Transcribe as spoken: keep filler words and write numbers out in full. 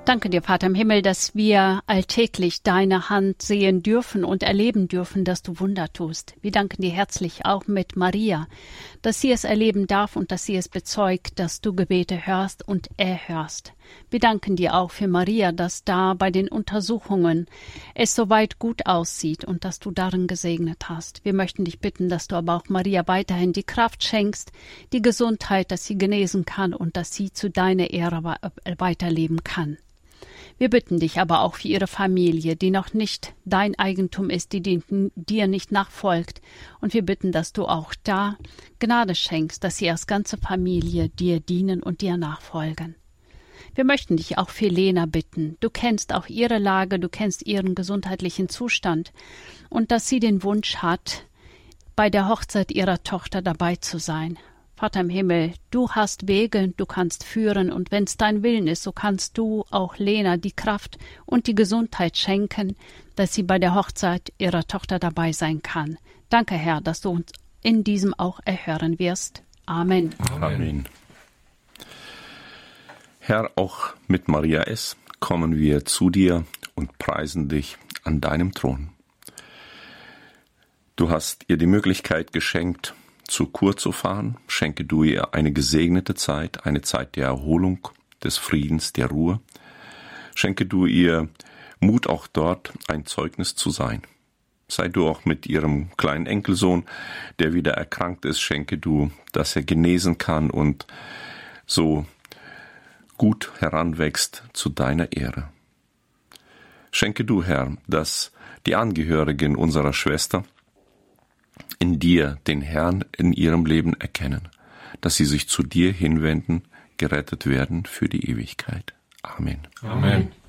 Danke dir, Vater im Himmel, dass wir alltäglich deine Hand sehen dürfen und erleben dürfen, dass du Wunder tust. Wir danken dir herzlich auch mit Maria, dass sie es erleben darf und dass sie es bezeugt, dass du Gebete hörst und erhörst. Wir danken dir auch für Maria, dass da bei den Untersuchungen es soweit gut aussieht und dass du darin gesegnet hast. Wir möchten dich bitten, dass du aber auch Maria weiterhin die Kraft schenkst, die Gesundheit, dass sie genesen kann und dass sie zu deiner Ehre weiterleben kann. Wir bitten dich aber auch für ihre Familie, die noch nicht dein Eigentum ist, die dir nicht nachfolgt. Und wir bitten, dass du auch da Gnade schenkst, dass sie als ganze Familie dir dienen und dir nachfolgen. Wir möchten dich auch für Lena bitten. Du kennst auch ihre Lage, du kennst ihren gesundheitlichen Zustand und dass sie den Wunsch hat, bei der Hochzeit ihrer Tochter dabei zu sein. Vater im Himmel, du hast Wege, du kannst führen und wenn es dein Willen ist, so kannst du auch Lena die Kraft und die Gesundheit schenken, dass sie bei der Hochzeit ihrer Tochter dabei sein kann. Danke, Herr, dass du uns in diesem auch erhören wirst. Amen. Amen. Herr, auch mit Maria S. kommen wir zu dir und preisen dich an deinem Thron. Du hast ihr die Möglichkeit geschenkt, zur Kur zu fahren. Schenke du ihr eine gesegnete Zeit, eine Zeit der Erholung, des Friedens, der Ruhe. Schenke du ihr Mut, auch dort ein Zeugnis zu sein. Sei du auch mit ihrem kleinen Enkelsohn, der wieder erkrankt ist, schenke du, dass er genesen kann und so gut heranwächst zu deiner Ehre. Schenke du, Herr, dass die Angehörigen unserer Schwester in dir den Herrn in ihrem Leben erkennen, dass sie sich zu dir hinwenden, gerettet werden für die Ewigkeit. Amen. Amen.